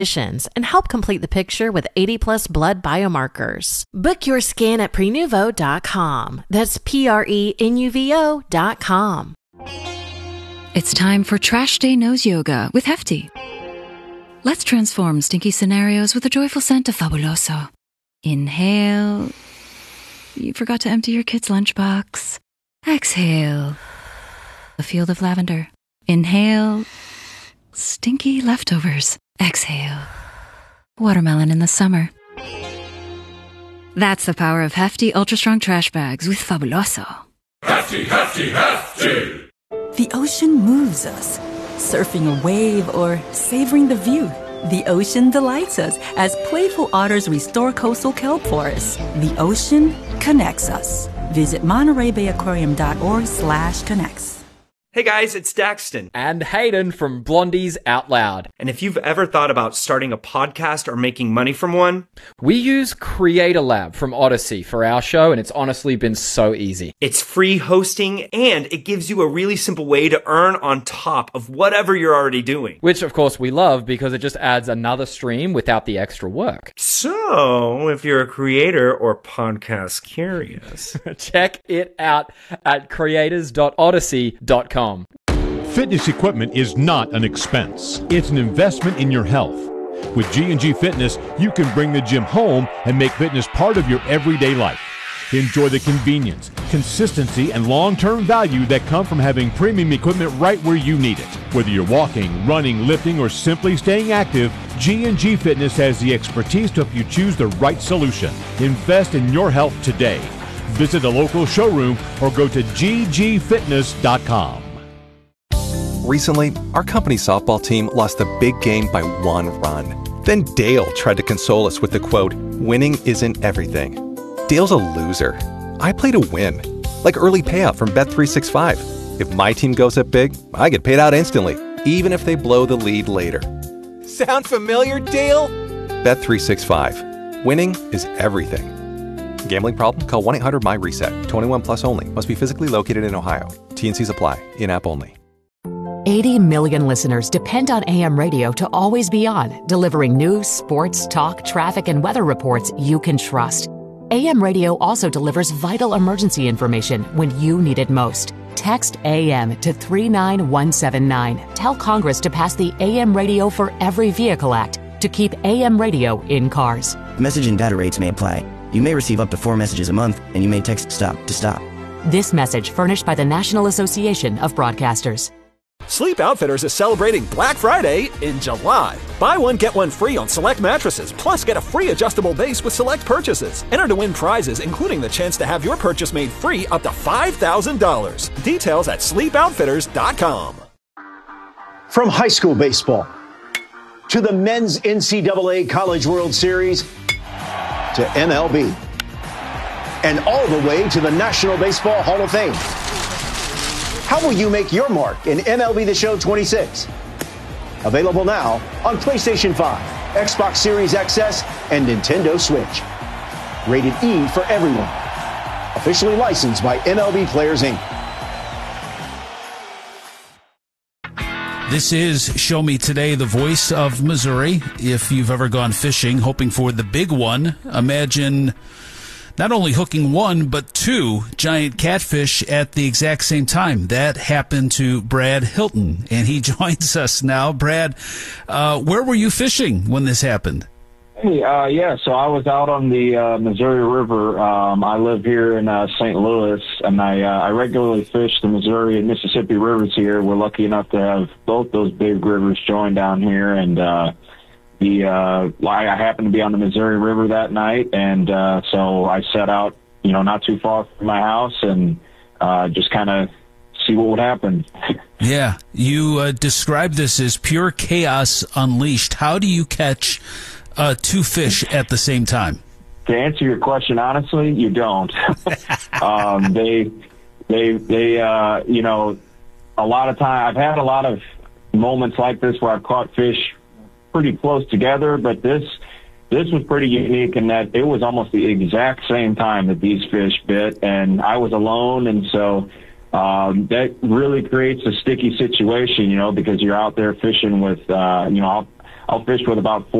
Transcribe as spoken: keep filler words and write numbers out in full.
and help complete the picture with eighty plus blood biomarkers. Book your scan at prenuvo dot com. That's P R E N U V O dot com. It's time for Trash Day Nose Yoga with Hefty. Let's transform stinky scenarios with a joyful scent of Fabuloso. Inhale. You forgot to empty your kid's lunchbox. Exhale. A field of lavender. Inhale. Stinky leftovers. Exhale. Watermelon in the summer. That's the power of Hefty Ultra Strong Trash Bags with Fabuloso. Hefty, hefty, hefty! The ocean moves us. Surfing a wave or savoring the view. The ocean delights us as playful otters restore coastal kelp forests. The ocean connects us. Visit Monterey Bay Aquarium dot org slash connects. Hey guys, it's Daxton. And Hayden from Blondies Out Loud. And if you've ever thought about starting a podcast or making money from one, we use Creator Lab from Odyssey for our show, and it's honestly been so easy. It's free hosting, and it gives you a really simple way to earn on top of whatever you're already doing. Which, of course, we love because it just adds another stream without the extra work. So, if you're a creator or podcast curious, check it out at creators dot odyssey dot com. Fitness equipment is not an expense. It's an investment in your health. With G and G Fitness, you can bring the gym home and make fitness part of your everyday life. Enjoy the convenience, consistency, and long-term value that come from having premium equipment right where you need it. Whether you're walking, running, lifting, or simply staying active, G and G Fitness has the expertise to help you choose the right solution. Invest in your health today. Visit a local showroom or go to G G fitness dot com. Recently, our company softball team lost the big game by one run. Then Dale tried to console us with the quote, "Winning isn't everything." Dale's a loser. I play to win. Like early payout from Bet three sixty-five. If my team goes up big, I get paid out instantly, even if they blow the lead later. Sound familiar, Dale? Bet three sixty-five. Winning is everything. Gambling problem? Call one eight hundred M Y reset. twenty-one plus only. Must be physically located in Ohio. T and Cs apply. In-app only. eighty million listeners depend on A M radio to always be on, delivering news, sports, talk, traffic, and weather reports you can trust. A M radio also delivers vital emergency information when you need it most. Text A M to three nine one seven nine. Tell Congress to pass the A M Radio for Every Vehicle Act to keep A M radio in cars. Message and data rates may apply. You may receive up to four messages a month, and you may text STOP to stop. This message furnished by the National Association of Broadcasters. Sleep Outfitters is celebrating Black Friday in July. Buy one, get one free on select mattresses, plus get a free adjustable base with select purchases. Enter to win prizes, including the chance to have your purchase made free up to five thousand dollars. Details at sleep outfitters dot com. From high school baseball to the men's N C double A College World Series to M L B and all the way to the National Baseball Hall of Fame. How will you make your mark in M L B The Show twenty-six? Available now on PlayStation five, Xbox Series X S, and Nintendo Switch. Rated E for everyone. Officially licensed by M L B Players, Incorporated. This is Show Me Today, the voice of Missouri. If you've ever gone fishing, hoping for the big one, imagine not only hooking one, but two giant catfish at the exact same time. That happened to Brad Hilton, and he joins us now. Brad, uh, where were you fishing when this happened? Hey, uh, yeah, so I was out on the uh, Missouri River. Um, I live here in uh, Saint Louis, and I, uh, I regularly fish the Missouri and Mississippi rivers here. We're lucky enough to have both those big rivers join down here, and uh, the uh, I happened to be on the Missouri River that night, and uh, so I set out, you know, not too far from my house, and uh, just kind of see what would happen. Yeah, you uh, described this as pure chaos unleashed. How do you catch uh, two fish at the same time? To answer your question honestly, you don't. um, they, they, they, uh, you know, a lot of time I've had a lot of moments like this where I've caught fish pretty close together, but this this was pretty unique in that it was almost the exact same time that these fish bit, and I was alone, and so um, that really creates a sticky situation, you know, because you're out there fishing with, uh, you know, I'll, I'll fish with about four